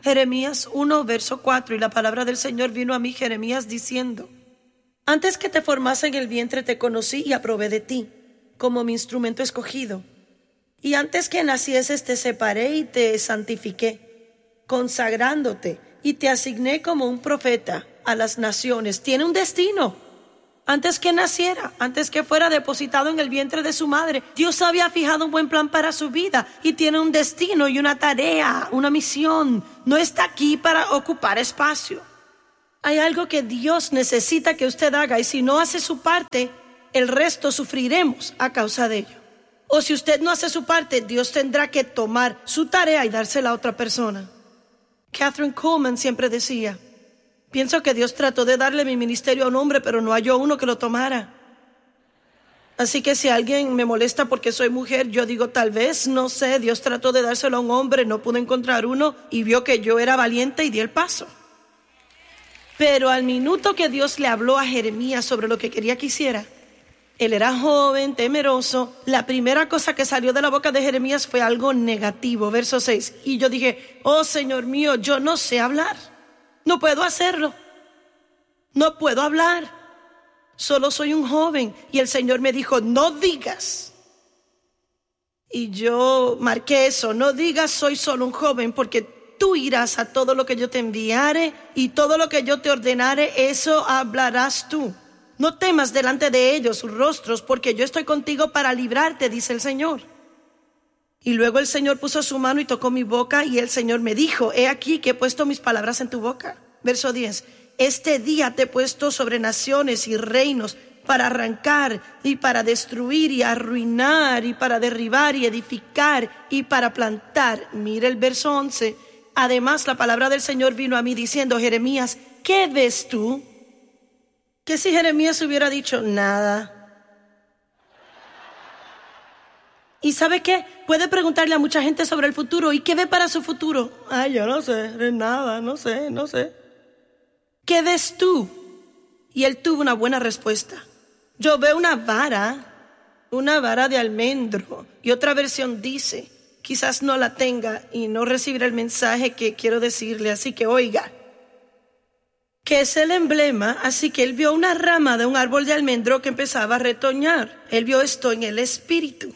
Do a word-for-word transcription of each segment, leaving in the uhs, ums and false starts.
Jeremías uno, verso cuatro, y la palabra del Señor vino a mí, Jeremías, diciendo: Antes que te formase en el vientre te conocí y aprobé de ti, como mi instrumento escogido. Y antes que nacieses te separé y te santifiqué, consagrándote, y te asigné como un profeta a las naciones. Tiene un destino. Antes que naciera, antes que fuera depositado en el vientre de su madre, Dios había fijado un buen plan para su vida y tiene un destino y una tarea, una misión. No está aquí para ocupar espacio. Hay algo que Dios necesita que usted haga, y si no hace su parte, el resto sufriremos a causa de ello. O si usted no hace su parte, Dios tendrá que tomar su tarea y dársela a otra persona. Catherine Coleman siempre decía: pienso que Dios trató de darle mi ministerio a un hombre, pero no halló uno que lo tomara. Así que si alguien me molesta porque soy mujer, yo digo, tal vez, no sé, Dios trató de dárselo a un hombre, no pudo encontrar uno y vio que yo era valiente y di el paso. Pero al minuto que Dios le habló a Jeremías sobre lo que quería que hiciera, él era joven, temeroso. La primera cosa que salió de la boca de Jeremías fue algo negativo. Verso seis. Y yo dije: oh Señor mío, yo no sé hablar. No puedo hacerlo. No puedo hablar. Solo soy un joven. Y el Señor me dijo: no digas. Y yo marqué eso: no digas soy solo un joven, porque tú irás a todo lo que yo te enviare y todo lo que yo te ordenare, eso hablarás tú. No temas delante de ellos sus rostros, porque yo estoy contigo para librarte, dice el Señor. Y luego el Señor puso su mano y tocó mi boca, y el Señor me dijo: he aquí que he puesto mis palabras en tu boca. Verso diez. Este día te he puesto sobre naciones y reinos, para arrancar y para destruir y arruinar y para derribar y edificar y para plantar. Mira el verso once. Además, la palabra del Señor vino a mí diciendo: Jeremías, ¿qué ves tú? Que si Jeremías hubiera dicho nada. ¿Y sabe qué? Puede preguntarle a mucha gente sobre el futuro. ¿Y qué ve para su futuro? Ay, yo no sé, nada, no sé, no sé. ¿Qué ves tú? Y él tuvo una buena respuesta. Yo veo una vara, una vara de almendro. Y otra versión dice, quizás no la tenga y no recibirá el mensaje que quiero decirle, así que oiga. Que es el emblema, así que él vio una rama de un árbol de almendro que empezaba a retoñar. Él vio esto en el espíritu.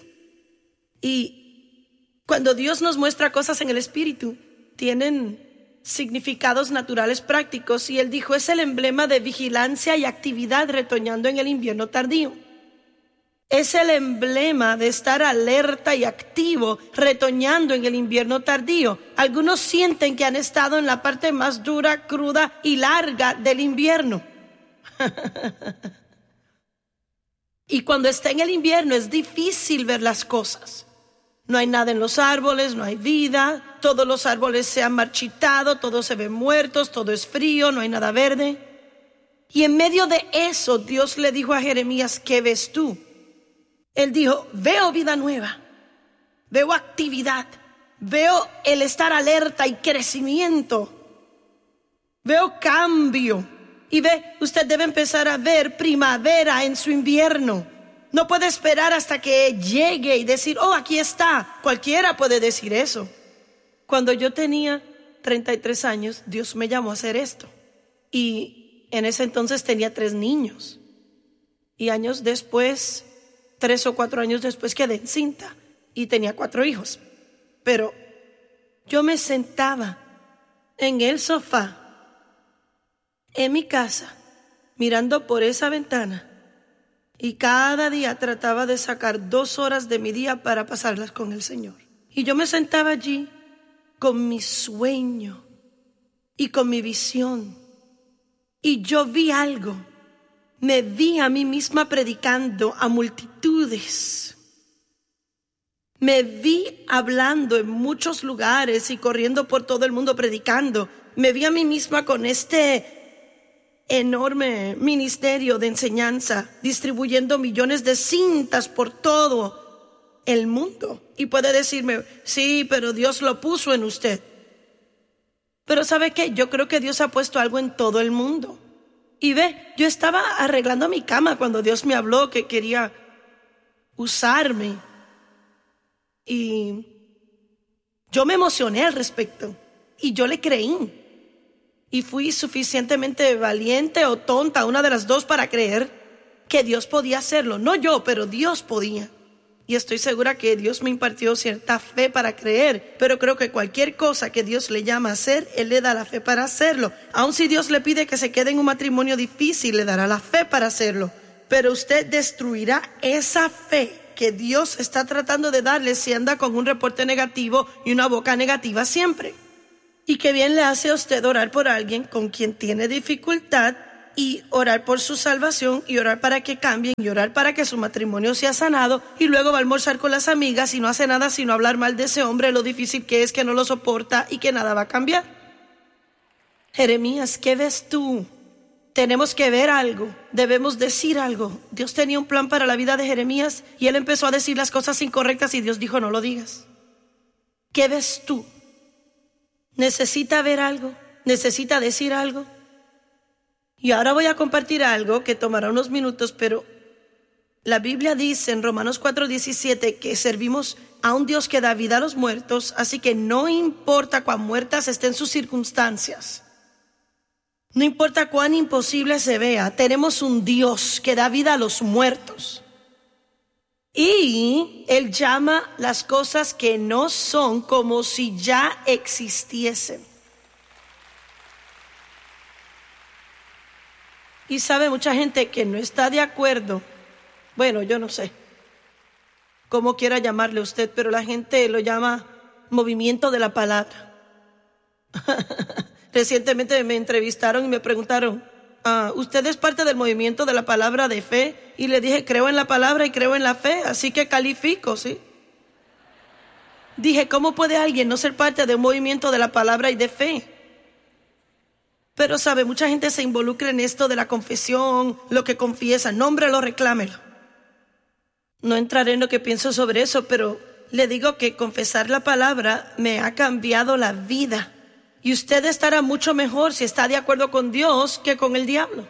Y cuando Dios nos muestra cosas en el espíritu, tienen significados naturales prácticos. Y él dijo, es el emblema de vigilancia y actividad retoñando en el invierno tardío. Es el emblema de estar alerta y activo, retoñando en el invierno tardío. Algunos sienten que han estado en la parte más dura, cruda y larga del invierno. Y cuando está en el invierno es difícil ver las cosas. No hay nada en los árboles, no hay vida, todos los árboles se han marchitado, todos se ven muertos, todo es frío, no hay nada verde. Y en medio de eso Dios le dijo a Jeremías, ¿qué ves tú? Él dijo, veo vida nueva, veo actividad, veo el estar alerta y crecimiento, veo cambio. Y ve, usted debe empezar a ver primavera en su invierno. No puede esperar hasta que llegue y decir, oh, aquí está. Cualquiera puede decir eso. Cuando yo tenía treinta y tres años, Dios me llamó a hacer esto. Y en ese entonces tenía tres niños. Y años después, tres o cuatro años después, quedé encinta y tenía cuatro hijos. Pero yo me sentaba en el sofá, en mi casa, mirando por esa ventana. Y cada día trataba de sacar dos horas de mi día para pasarlas con el Señor. Y yo me sentaba allí con mi sueño y con mi visión. Y yo vi algo. Me vi a mí misma predicando a multitudes. Me vi hablando en muchos lugares y corriendo por todo el mundo predicando. Me vi a mí misma con este enorme ministerio de enseñanza, distribuyendo millones de cintas por todo el mundo. Y puede decirme, sí, pero Dios lo puso en usted. Pero ¿sabe qué? Yo creo que Dios ha puesto algo en todo el mundo. Y ve, yo estaba arreglando mi cama cuando Dios me habló que quería usarme. Y yo me emocioné al respecto. Y yo le creí. Y fui suficientemente valiente o tonta, una de las dos, para creer que Dios podía hacerlo. No yo, pero Dios podía. Y estoy segura que Dios me impartió cierta fe para creer. Pero creo que cualquier cosa que Dios le llama a hacer, Él le da la fe para hacerlo. Aun si Dios le pide que se quede en un matrimonio difícil, le dará la fe para hacerlo. Pero usted destruirá esa fe que Dios está tratando de darle si anda con un reporte negativo y una boca negativa siempre. Y qué bien le hace a usted orar por alguien con quien tiene dificultad y orar por su salvación y orar para que cambien y orar para que su matrimonio sea sanado, y luego va a almorzar con las amigas y no hace nada sino hablar mal de ese hombre, lo difícil que es, que no lo soporta y que nada va a cambiar. Jeremías, ¿qué ves tú? Tenemos que ver algo, debemos decir algo. Dios tenía un plan para la vida de Jeremías y él empezó a decir las cosas incorrectas y Dios dijo: no lo digas. ¿Qué ves tú? ¿Necesita ver algo? ¿Necesita decir algo? Y ahora voy a compartir algo que tomará unos minutos, pero la Biblia dice en Romanos cuatro diecisiete que servimos a un Dios que da vida a los muertos, así que no importa cuán muertas estén sus circunstancias, no importa cuán imposible se vea, tenemos un Dios que da vida a los muertos. Y Él llama las cosas que no son como si ya existiesen. Y sabe, mucha gente que no está de acuerdo, bueno, yo no sé cómo quiera llamarle usted, pero la gente lo llama movimiento de la palabra. Recientemente me entrevistaron y me preguntaron: ah, ¿usted es parte del movimiento de la palabra de fe? Y le dije: creo en la palabra y creo en la fe, así que califico, ¿sí? Dije: ¿cómo puede alguien no ser parte de un movimiento de la palabra y de fe? Pero sabe, mucha gente se involucra en esto de la confesión, lo que confiesa, nómbrelo, reclámelo. No entraré en lo que pienso sobre eso, pero le digo que confesar la palabra me ha cambiado la vida. Y usted estará mucho mejor si está de acuerdo con Dios que con el diablo.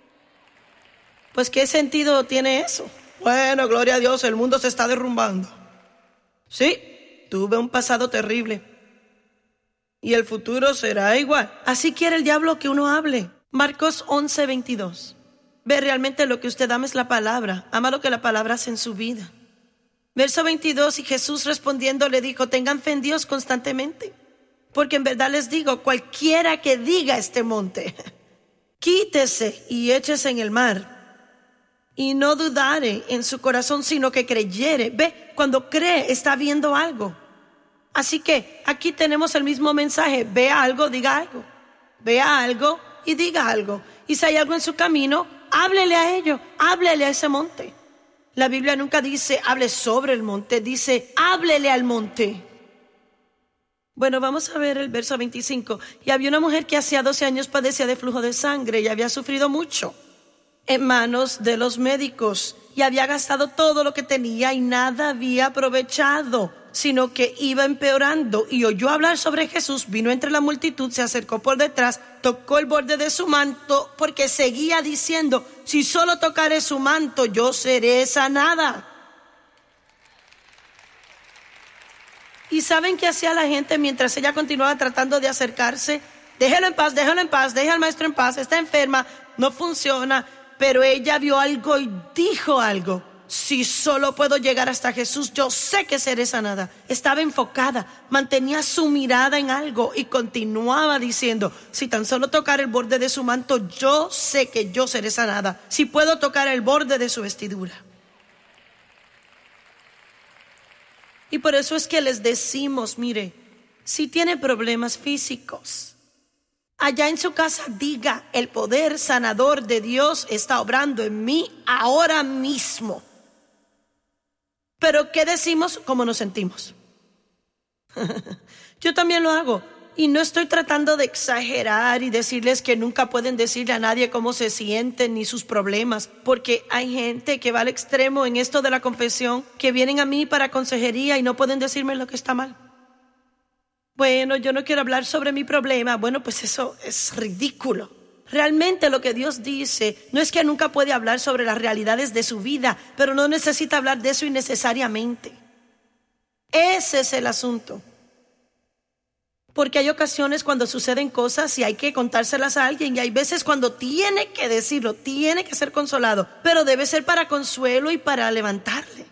Pues ¿qué sentido tiene eso? Bueno, gloria a Dios, el mundo se está derrumbando. Sí, tuve un pasado terrible. Y el futuro será igual. Así quiere el diablo que uno hable. Marcos once veintidós. Ve, realmente lo que usted ama es la palabra. Ama lo que la palabra hace en su vida. Verso veintidós, y Jesús respondiendo le dijo: tengan fe en Dios constantemente. Porque en verdad les digo, cualquiera que diga a este monte: quítese y échese en el mar, y no dudare en su corazón, sino que creyere. Ve, cuando cree está viendo algo. Así que aquí tenemos el mismo mensaje: vea algo, diga algo. Vea algo y diga algo. Y si hay algo en su camino, háblele a ello, háblele a ese monte. La Biblia nunca dice hable sobre el monte, dice háblele al monte. Bueno, vamos a ver el verso veinticinco. Y había una mujer que hacía doce años padecía de flujo de sangre y había sufrido mucho en manos de los médicos, y había gastado todo lo que tenía y nada había aprovechado, sino que iba empeorando. Y oyó hablar sobre Jesús, vino entre la multitud, se acercó por detrás, tocó el borde de su manto, porque seguía diciendo: si solo tocaré su manto, yo seré sanada. ¿Y saben qué hacía la gente mientras ella continuaba tratando de acercarse? Déjelo en paz, déjelo en paz, deja al maestro en paz, está enferma, no funciona. Pero ella vio algo y dijo algo: si solo puedo llegar hasta Jesús, yo sé que seré sanada. Estaba enfocada, mantenía su mirada en algo y continuaba diciendo: si tan solo tocar el borde de su manto, yo sé que yo seré sanada. Si puedo tocar el borde de su vestidura. Y por eso es que les decimos: mire, si tiene problemas físicos, allá en su casa diga: el poder sanador de Dios está obrando en mí ahora mismo. Pero ¿qué decimos? ¿Cómo nos sentimos? Yo también lo hago. Y no estoy tratando de exagerar y decirles que nunca pueden decirle a nadie cómo se sienten ni sus problemas, porque hay gente que va al extremo en esto de la confesión, que vienen a mí para consejería y no pueden decirme lo que está mal. Bueno, yo no quiero hablar sobre mi problema. Bueno, pues eso es ridículo. Realmente lo que Dios dice no es que nunca puede hablar sobre las realidades de su vida, pero no necesita hablar de eso innecesariamente. Ese es el asunto. Porque hay ocasiones cuando suceden cosas y hay que contárselas a alguien, y hay veces cuando tiene que decirlo, tiene que ser consolado, pero debe ser para consuelo y para levantarle.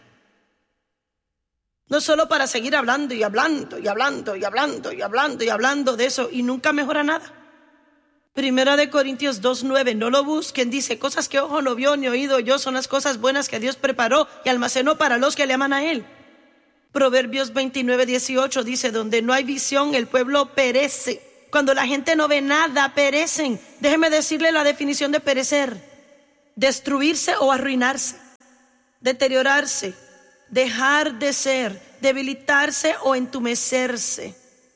No solo para seguir hablando y hablando y hablando y hablando y hablando y hablando de eso y nunca mejora nada. Primera de Corintios dos nueve, no lo busquen, dice, cosas que ojo no vio ni oído yo son las cosas buenas que Dios preparó y almacenó para los que le aman a Él. Proverbios veintinueve dieciocho dice, donde no hay visión el pueblo perece. Cuando la gente no ve nada, perecen. Déjeme decirle la definición de perecer: destruirse o arruinarse, deteriorarse, dejar de ser, debilitarse o entumecerse.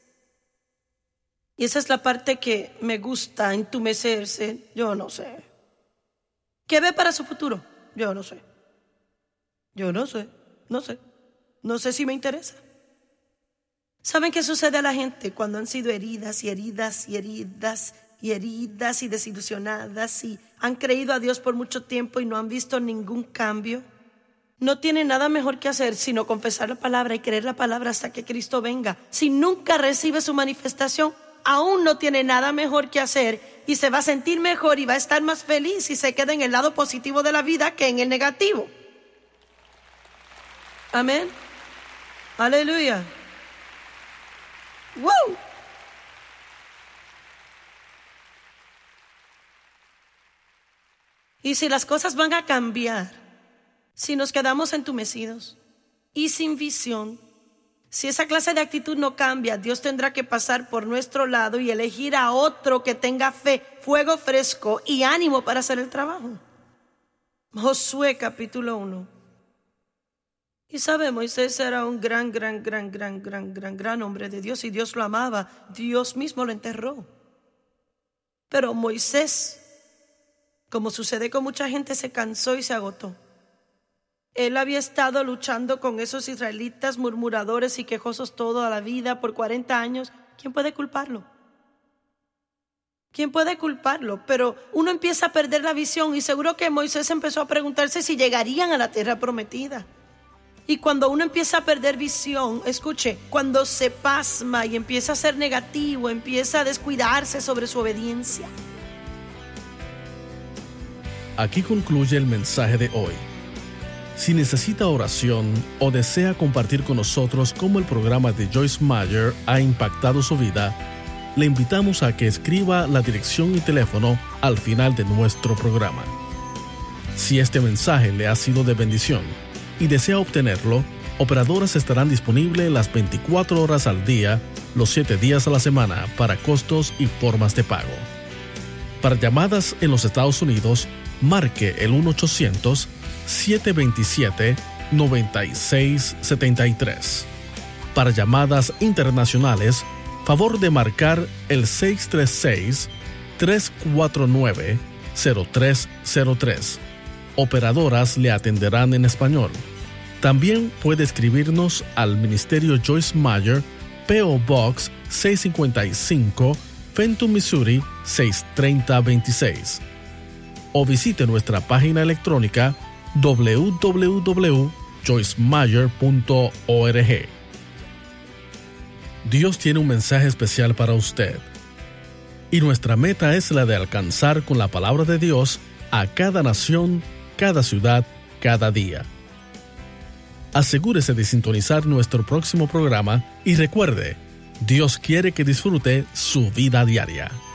Y esa es la parte que me gusta, entumecerse. Yo no sé. ¿Qué ve para su futuro? Yo no sé. Yo no sé, no sé. No sé si me interesa. ¿Saben qué sucede a la gente cuando han sido heridas y heridas y heridas y heridas y desilusionadas y han creído a Dios por mucho tiempo y no han visto ningún cambio? No tienen nada mejor que hacer sino confesar la palabra y creer la palabra hasta que Cristo venga. Si nunca recibe su manifestación, aún no tiene nada mejor que hacer y se va a sentir mejor y va a estar más feliz si se queda en el lado positivo de la vida que en el negativo. Amén. Aleluya. ¡Wow! Y si las cosas van a cambiar, si nos quedamos entumecidos y sin visión, si esa clase de actitud no cambia, Dios tendrá que pasar por nuestro lado y elegir a otro que tenga fe, fuego fresco y ánimo para hacer el trabajo. Josué capítulo uno. Y sabe, Moisés era un gran, gran, gran, gran, gran, gran, gran hombre de Dios y Dios lo amaba. Dios mismo lo enterró. Pero Moisés, como sucede con mucha gente, se cansó y se agotó. Él había estado luchando con esos israelitas murmuradores y quejosos toda la vida por cuarenta años. ¿Quién puede culparlo? ¿Quién puede culparlo? Pero uno empieza a perder la visión y seguro que Moisés empezó a preguntarse si llegarían a la tierra prometida. Y cuando uno empieza a perder visión, escuche, cuando se pasma y empieza a ser negativo, empieza a descuidarse sobre su obediencia. Aquí concluye el mensaje de hoy. Si necesita oración o desea compartir con nosotros cómo el programa de Joyce Meyer ha impactado su vida, le invitamos a que escriba la dirección y teléfono al final de nuestro programa. Si este mensaje le ha sido de bendición y desea obtenerlo, operadoras estarán disponibles las veinticuatro horas al día, los siete días a la semana para costos y formas de pago. Para llamadas en los Estados Unidos, marque el uno ochocientos, siete dos siete, nueve seis siete tres. Para llamadas internacionales, favor de marcar el seis tres seis, tres cuatro nueve, cero tres cero tres. Operadoras le atenderán en español. También puede escribirnos al Ministerio Joyce Meyer, P O Box seiscientos cincuenta y cinco, Fenton, Missouri seis tres cero dos seis. O visite nuestra página electrónica doble u doble u doble u punto joyce meyer punto org. Dios tiene un mensaje especial para usted. Y nuestra meta es la de alcanzar con la palabra de Dios a cada nación, cada ciudad, cada día. Asegúrese de sintonizar nuestro próximo programa y recuerde, Dios quiere que disfrute su vida diaria.